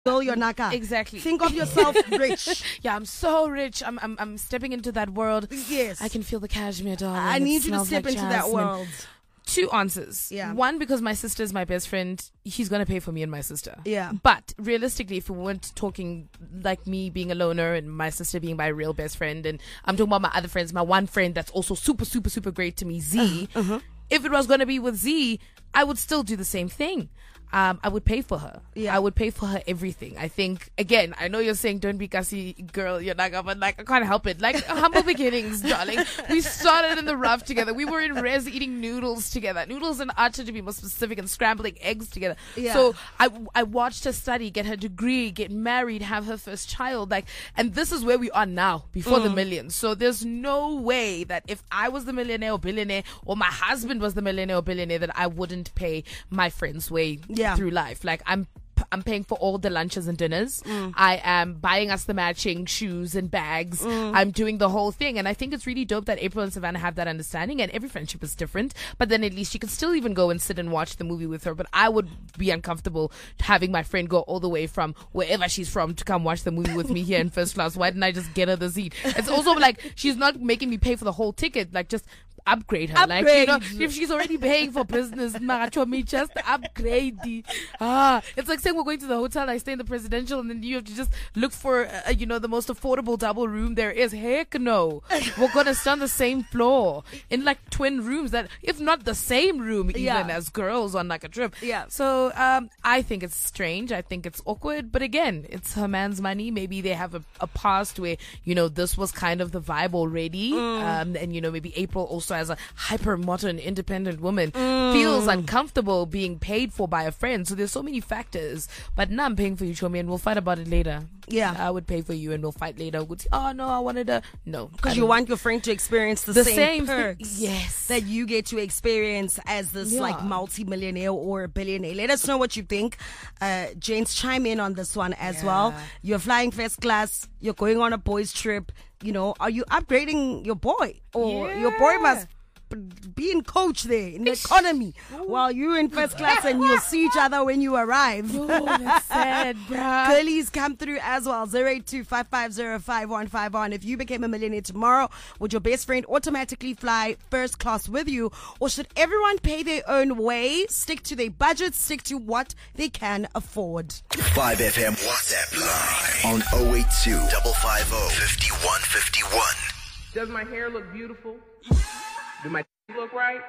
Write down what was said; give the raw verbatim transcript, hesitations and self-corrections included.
Girl, you're naka. Exactly. Think of yourself rich. Yeah, I'm so rich. I'm, I'm I'm stepping into that world. Yes. I can feel the cashmere, darling. I It need you to smells step like into that jasmine. world. Two answers. Yeah. One, because my sister is my best friend. He's going to pay for me and my sister. Yeah. But realistically, if we weren't talking like me being a loner and my sister being my real best friend, and I'm talking about my other friends, my one friend that's also super, super, super great to me, Z. Uh-huh. If it was going to be with Z, I would still do the same thing. Um, I would pay for her. Yeah. I would pay for her everything. I think, again, I know you're saying don't be gassy, girl, you're not, but like, I can't help it. Like, humble beginnings, darling. We started in the rough together. We were in res eating noodles together. Noodles and archer, to be more specific, and scrambling eggs together. Yeah. So I, I watched her study, get her degree, get married, have her first child. Like, and this is where we are now, before mm. the millions. So there's no way that if I was the millionaire or billionaire, or my husband was the millionaire or billionaire, that I wouldn't pay my friend's way. Yeah. Through life. Like I'm I'm paying for all the lunches and dinners. Mm. I am buying us the matching shoes and bags. Mm. I'm doing the whole thing. And I think it's really dope that April and Savannah have that understanding, and every friendship is different. But then at least you can still even go and sit and watch the movie with her. But I would be uncomfortable having my friend go all the way from wherever she's from to come watch the movie with me here in first class. Why didn't I just get her the seat? It's also like she's not making me pay for the whole ticket. Like just upgrade her. Upgrade. Like, you know, if she's already paying for business, Maracho, me just upgrade the, ah, it's like saying we're going to the hotel, I stay in the presidential, and then you have to just look for, uh, you know, the most affordable double room there is. Heck no. We're going to stay on the same floor in like twin rooms, that, if not the same room, even yeah. as girls on like a trip. Yeah. So, um, I think it's strange. I think it's awkward, but again, it's her man's money. Maybe they have a, a past where, you know, this was kind of the vibe already. Mm. Um, and, you know, maybe April also as a hyper modern independent woman mm. feels uncomfortable being paid for by a friend. So there's so many factors. But now I'm paying for you, Chomi, and we'll fight about it later. Yeah. I would pay for you and we'll fight later. We'll say, oh no, I wanted to. No. Because you want your friend to experience the, the same, same perks thing. Yes. that you get to experience as this yeah. like multi-millionaire or billionaire. Let us know what you think. Uh, James, chime in on this one as yeah. well. You're flying first class. You're going on a boys trip. You know, are you upgrading your boy? Or yeah. your boy must be in coach there in the economy Ooh. While you're in first class, and you'll see each other when you arrive. Oh, that's sad, bruh. Girlies come through as well. zero eight two, five five zero, five one five one. If you became a millionaire tomorrow, would your best friend automatically fly first class with you? Or should everyone pay their own way, stick to their budget, stick to what they can afford? five F M WhatsApp line on oh eight two, five five zero, five one five one. Does my hair look beautiful? Do my look right?